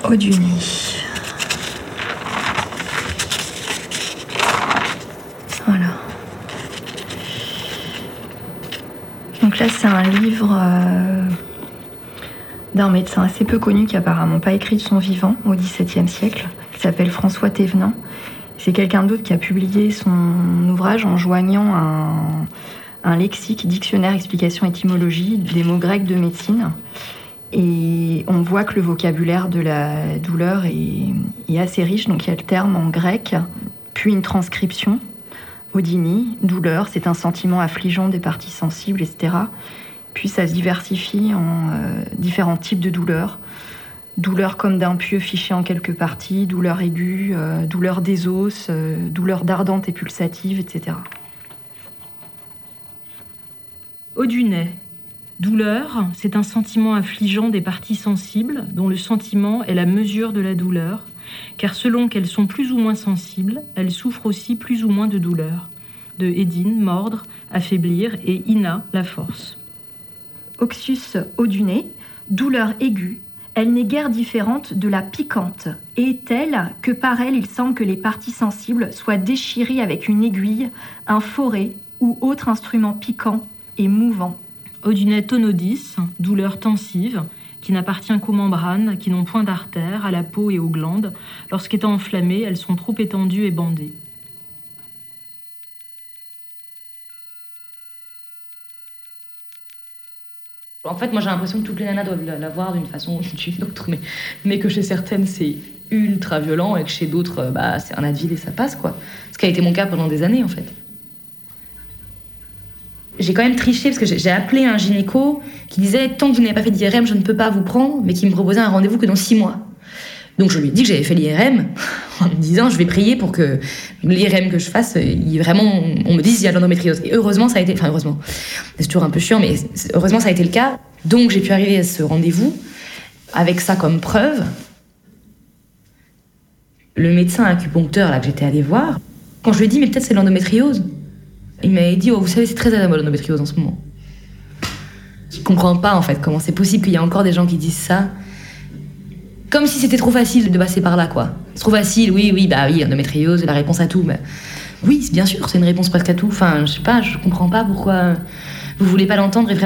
Haut du nez. Voilà. Donc là, c'est un livre d'un médecin assez peu connu qui apparemment pas écrit de son vivant au XVIIe siècle, qui s'appelle François Thévenin. C'est quelqu'un d'autre qui a publié son ouvrage en joignant un lexique, dictionnaire, explication, étymologie des mots grecs de médecine. Et on voit que le vocabulaire de la douleur est assez riche. Donc il y a le terme en grec, puis une transcription. Odynie, douleur, c'est un sentiment affligeant des parties sensibles, etc. Puis ça se diversifie en différents types de douleurs. Douleur comme d'un pieu fiché en quelques parties, douleur aiguë, douleur des os, douleur dardante et pulsative, etc. Haut du nez. Douleur, c'est un sentiment affligeant des parties sensibles, dont le sentiment est la mesure de la douleur, car selon qu'elles sont plus ou moins sensibles, elles souffrent aussi plus ou moins de douleur. De édine, mordre, affaiblir, et ina, la force. Oxus haut du nez, douleur aiguë, elle n'est guère différente de la piquante, et telle que par elle il semble que les parties sensibles soient déchirées avec une aiguille, un forêt ou autre instrument piquant et mouvant. Haut du nez tonodis, douleur tensive, qui n'appartient qu'aux membranes, qui n'ont point d'artères, à la peau et aux glandes. Lorsqu'étant enflammées, elles sont trop étendues et bandées. En fait, moi j'ai l'impression que toutes les nanas doivent l'avoir d'une façon ou d'une autre, mais que chez certaines c'est ultra violent et que chez d'autres, c'est un Advil et ça passe, quoi. Ce qui a été mon cas pendant des années, en fait. J'ai quand même triché parce que j'ai appelé un gynéco qui disait tant que vous n'avez pas fait d'IRM, je ne peux pas vous prendre, mais qui me proposait un rendez-vous que dans 6 mois. Donc je lui ai dit que j'avais fait l'IRM en me disant je vais prier pour que l'IRM que je fasse, on me dise s'il y a de l'endométriose. Et heureusement ça a été, c'est toujours un peu chiant, mais heureusement ça a été le cas. Donc j'ai pu arriver à ce rendez-vous avec ça comme preuve. Le médecin acupuncteur là que j'étais allée voir, quand je lui ai dit mais peut-être c'est de l'endométriose, il m'avait dit oh vous savez c'est très à la mode l'endométriose en ce moment. Je comprends pas en fait comment c'est possible qu'il y ait encore des gens qui disent ça. Comme si c'était trop facile de passer par là, quoi. C'est trop facile, oui, endométriose, la réponse à tout. Mais... oui, bien sûr, c'est une réponse presque à tout. Enfin, je sais pas, je comprends pas pourquoi vous voulez pas l'entendre et vraiment